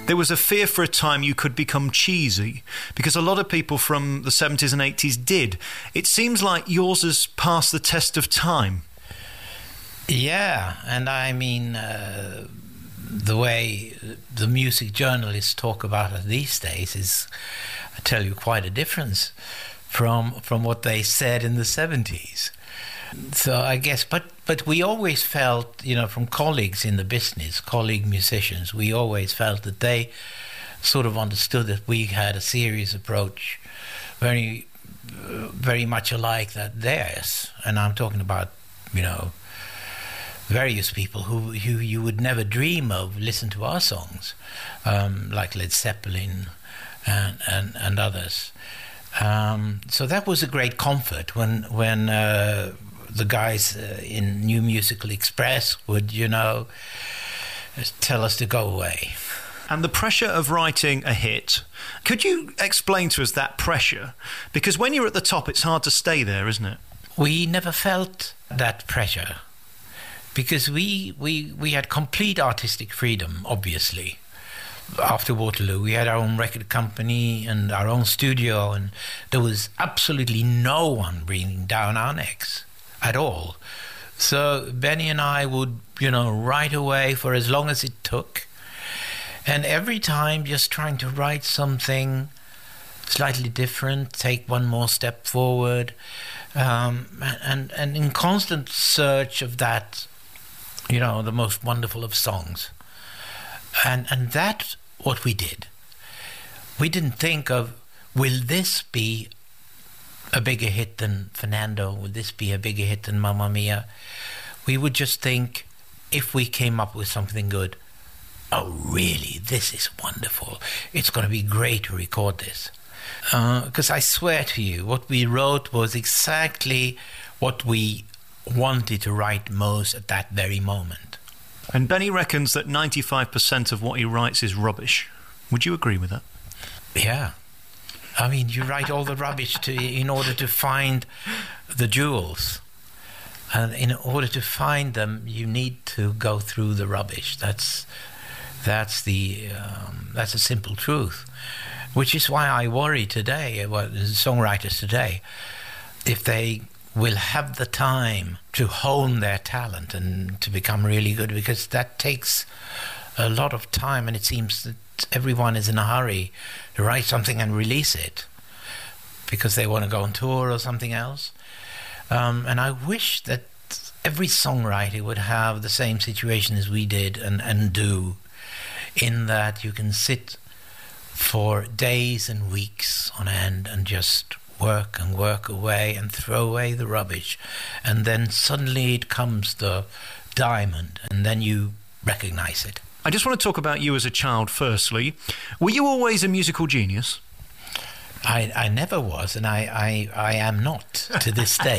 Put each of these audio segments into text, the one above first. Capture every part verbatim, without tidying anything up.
There was a fear for a time you could become cheesy, because a lot of people from the seventies and eighties did. It seems like yours has passed the test of time. Yeah, and I mean, uh, the way the music journalists talk about it these days is, I tell you, quite a difference from from what they said in the seventies. So I guess, but but we always felt, you know, from colleagues in the business, colleague musicians, we always felt that they sort of understood that we had a serious approach, very, very much alike that theirs. And I'm talking about, you know, various people who, who you would never dream of listen to our songs, um, like Led Zeppelin and and, and others. Um, so that was a great comfort when when uh, the guys uh, in New Musical Express would, you know, tell us to go away. And the pressure of writing a hit, could you explain to us that pressure? Because when you're at the top, it's hard to stay there, isn't it? We never felt that pressure because we we, we had complete artistic freedom, obviously. After Waterloo, we had our own record company and our own studio, and there was absolutely no one breathing down our necks at all. So Benny and I would, you know, write away for as long as it took, and every time just trying to write something slightly different, take one more step forward, um, and, and in constant search of that, you know, the most wonderful of songs. And and that's what we did. We didn't think of, will this be a bigger hit than Fernando? Will this be a bigger hit than Mamma Mia? We would just think, if we came up with something good, oh, really, this is wonderful. It's going to be great to record this. Because uh, I swear to you, what we wrote was exactly what we wanted to write most at that very moment. And Benny reckons that ninety-five percent of what he writes is rubbish. Would you agree with that? Yeah. I mean, you write all the rubbish to, in order to find the jewels. And in order to find them, you need to go through the rubbish. That's that's the um, that's a simple truth. Which is why I worry today about the songwriters today, if they will have the time to hone their talent and to become really good, because that takes a lot of time, and it seems that everyone is in a hurry to write something and release it because they want to go on tour or something else. Um, and I wish that every songwriter would have the same situation as we did and, and do, in that you can sit for days and weeks on end and just work and work away and throw away the rubbish, and then suddenly it comes the diamond, and then you recognize it. I just want to talk about you as a child firstly. Were you always a musical genius? I, I never was, and I, I, I am not to this day.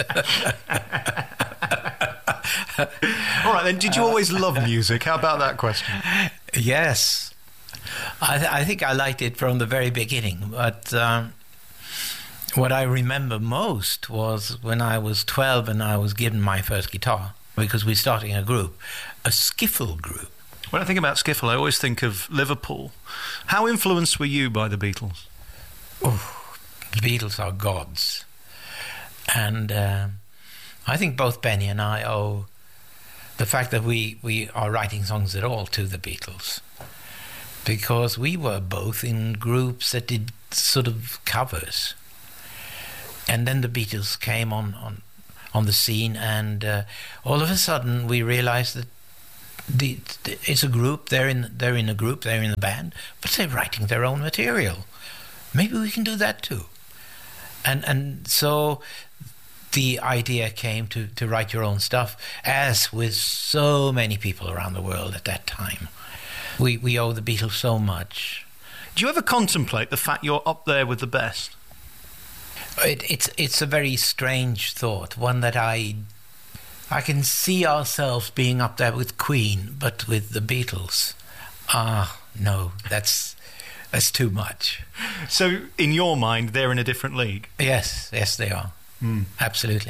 All right, then, did you always love music? How about that question? Yes. I, th- I think I liked it from the very beginning, but um, what I remember most was when I was twelve and I was given my first guitar, because we're starting a group, a skiffle group. When I think about skiffle, I always think of Liverpool. How influenced were you by the Beatles? Oh, the Beatles are gods. And uh, I think both Benny and I owe the fact that we, we are writing songs at all to the Beatles, because we were both in groups that did sort of covers. And then the Beatles came on, on, on the scene, and uh, all of a sudden we realized that the, the, it's a group, they're in, they're in a group, they're in a band, but they're writing their own material. Maybe we can do that too. And and so the idea came to, to write your own stuff, as with so many people around the world at that time. We, we owe the Beatles so much. Do you ever contemplate the fact you're up there with the best? It, it's it's a very strange thought, one that I I can see ourselves being up there with Queen, but with the Beatles. Ah, no, that's that's too much. So, in your mind, they're in a different league? Yes, yes, they are. Mm. Absolutely.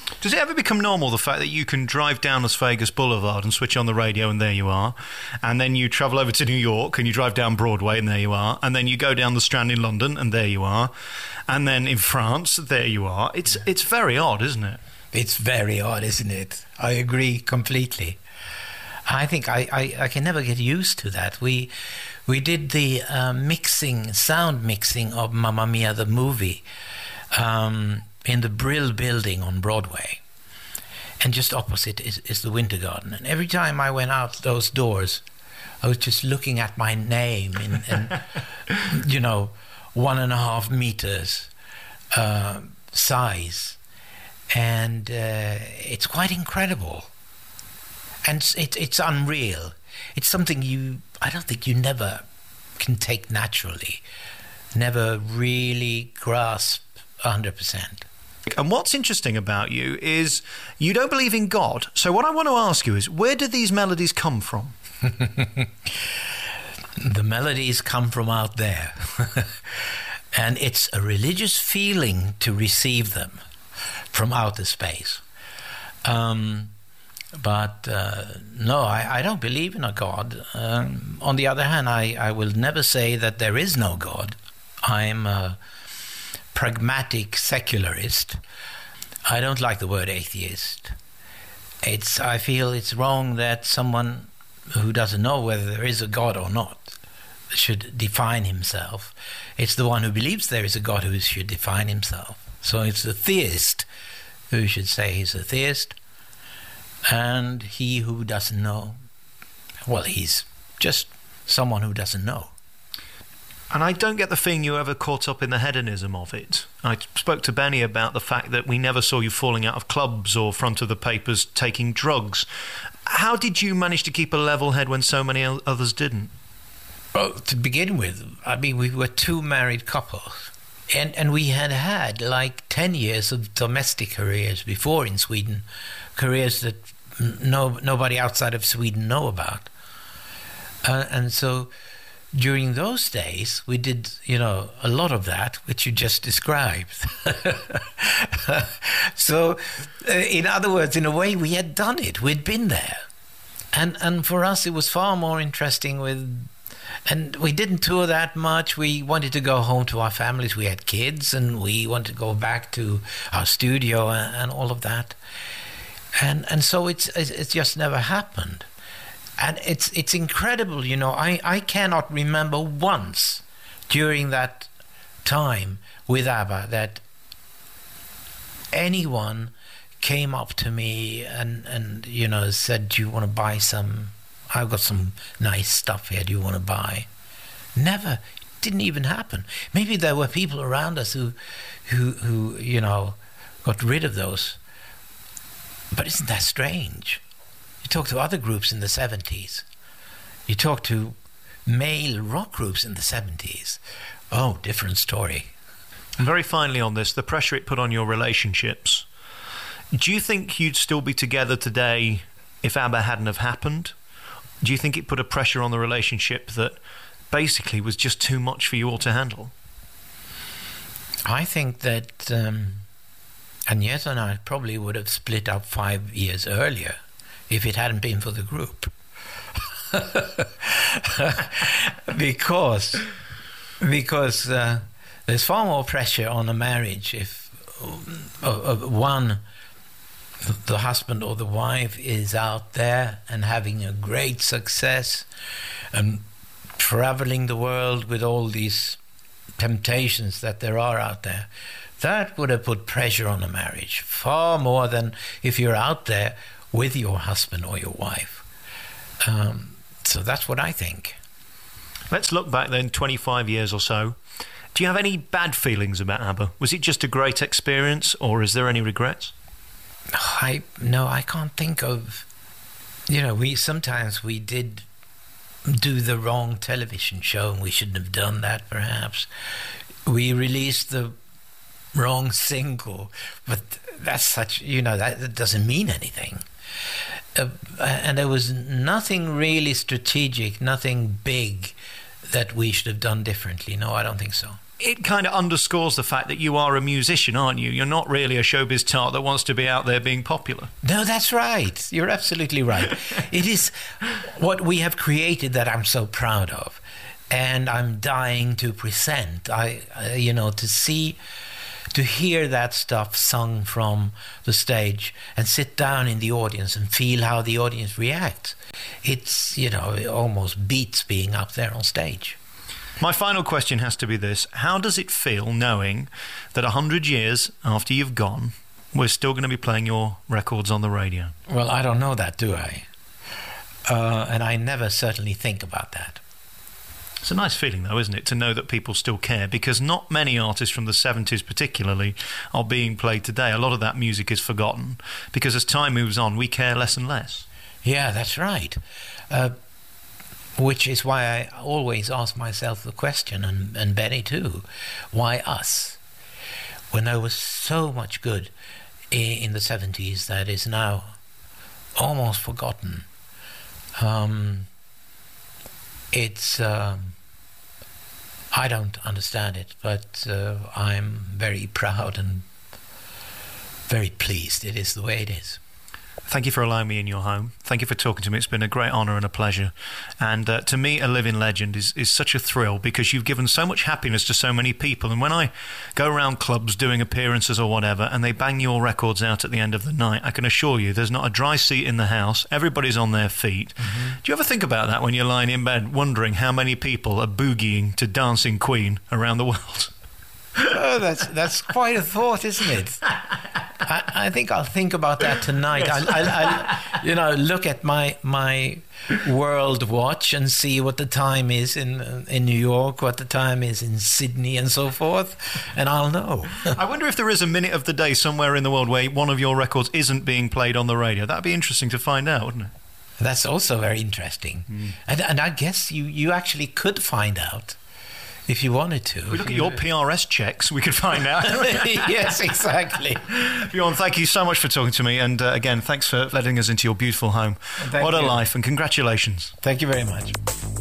Does it ever become normal, the fact that you can drive down Las Vegas Boulevard and switch on the radio and there you are, and then you travel over to New York and you drive down Broadway and there you are, and then you go down the Strand in London and there you are, and then in France, there you are. It's, yeah. it's very odd, isn't it? It's very odd, isn't it? I agree completely. I think I, I, I can never get used to that. We we did the uh, mixing, sound mixing of Mamma Mia the movie um, in the Brill Building on Broadway. And just opposite is, is the Winter Garden. And every time I went out those doors, I was just looking at my name in, in you know, one and a half meters uh, size. And uh, it's quite incredible. And it, it's unreal. It's something you, I don't think you never can take naturally, never really grasp one hundred percent. And what's interesting about you is you don't believe in God. So what I want to ask you is, where do these melodies come from? The melodies come from out there. And it's a religious feeling to receive them from outer space. Um... But uh, no, I, I don't believe in a God. Um, on the other hand, I, I will never say that there is no God. I'm a pragmatic secularist. I don't like the word atheist. It's, I feel it's wrong that someone who doesn't know whether there is a God or not should define himself. It's the one who believes there is a God who should define himself. So it's the theist who should say he's a theist. And he who doesn't know, well, he's just someone who doesn't know. And I don't get the feeling you ever caught up in the hedonism of it. I spoke to Benny about the fact that we never saw you falling out of clubs or front of the papers taking drugs. How did you manage to keep a level head when so many others didn't? Well, to begin with, I mean, we were two married couples. And, and we had had like ten years of domestic careers before in Sweden, careers that no nobody outside of Sweden know about. Uh, and so during those days, we did, you know, a lot of that, which you just described. So, uh, in other words, in a way, we had done it. We'd been there. And, and for us, it was far more interesting with... And we didn't tour that much. We wanted to go home to our families. We had kids, and we wanted to go back to our studio and, and all of that. And and so it's it's just never happened. And it's it's incredible, you know. I, I cannot remember once during that time with ABBA that anyone came up to me and, and you know, said, do you want to buy some... I've got some nice stuff here. Do you want to buy? Never. It didn't even happen. Maybe there were people around us who, who, who, you know, got rid of those. But isn't that strange? You talk to other groups in the seventies. You talk to male rock groups in the seventies. Oh, different story. And very finally on this, the pressure it put on your relationships. Do you think you'd still be together today if ABBA hadn't have happened? Do you think it put a pressure on the relationship that basically was just too much for you all to handle? I think that um, Agneta and I probably would have split up five years earlier if it hadn't been for the group. because because uh, there's far more pressure on a marriage if uh, uh, one... the husband or the wife is out there and having a great success and traveling the world with all these temptations that there are out there. That would have put pressure on a marriage far more than if you're out there with your husband or your wife. Um, so that's what I think. Let's look back then, twenty-five years or so. Do you have any bad feelings about ABBA? Was it just a great experience, or is there any regrets? I no, I can't think of. You know, we sometimes we did do the wrong television show, and we shouldn't have done that. Perhaps we released the wrong single, but that's such. You know, that, that doesn't mean anything. Uh, and there was nothing really strategic, nothing big that we should have done differently. No, I don't think so. it kind of underscores the fact that you are a musician, aren't you? You're not really a showbiz tart that wants to be out there being popular. No, that's right. You're absolutely right. It is what we have created that I'm so proud of. And I'm dying to present. I, uh, you know, to see, to hear that stuff sung from the stage and sit down in the audience and feel how the audience reacts. It's, you know, it almost beats being up there on stage. My final question has to be this. How does it feel knowing that a hundred years after you've gone, we're still going to be playing your records on the radio? Well, I don't know that, do I? Uh, and I never certainly think about that. It's a nice feeling, though, isn't it, to know that people still care, because not many artists from the seventies particularly are being played today. A lot of that music is forgotten, because as time moves on, we care less and less. Yeah, that's right. Uh, which is why I always ask myself the question, and, and Benny too, why us? When there was so much good in, in the seventies that is now almost forgotten. Um, it's... Um, I don't understand it, but uh, I'm very proud and very pleased. It is the way it is. Thank you for allowing me in your home. Thank you for talking to me. It's been a great honour and a pleasure. And uh, to me, a living legend is, is such a thrill, because you've given so much happiness to so many people. And when I go around clubs doing appearances or whatever, and they bang your records out at the end of the night, I can assure you there's not a dry seat in the house. Everybody's on their feet. Mm-hmm. Do you ever think about that when you're lying in bed, wondering how many people are boogieing to Dancing Queen around the world? Oh, that's that's quite a thought, isn't it? I, I think I'll think about that tonight. I'll, I'll, I'll, you know, look at my my world watch and see what the time is in in New York, what the time is in Sydney, and so forth, and I'll know. I wonder if there is a minute of the day somewhere in the world where one of your records isn't being played on the radio. That'd be interesting to find out, wouldn't it? That's also very interesting, mm. and and I guess you you actually could find out. If you wanted to. If we look at your P R S checks, we could find out. Yes, exactly. Bjorn, thank you so much for talking to me. And uh, again, thanks for letting us into your beautiful home. Thank what a you. life, and congratulations. Thank you very much.